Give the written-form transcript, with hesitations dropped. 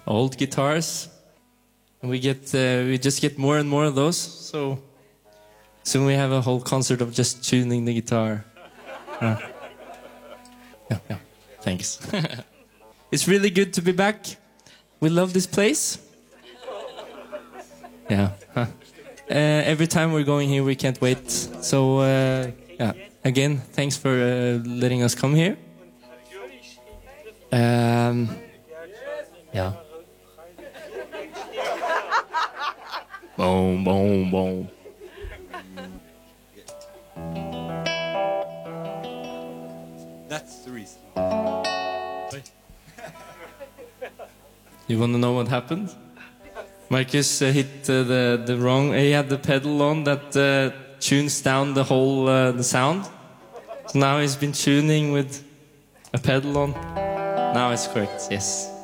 old guitars. And we just get more and more of those. So soon we have a whole concert of just tuning the guitar. Yeah. Thanks. It's really good to be back. We love this place. Yeah. Every time we're going here, we can't wait. So, yeah. Again, thanks for letting us come here. Yeah. Boom, boom, boom. That's the reason. You want to know what happened? Marcus hit the wrong. He had the pedal on that tunes down the whole the sound. So now he's been tuning with a pedal on. Now it's correct. Yes.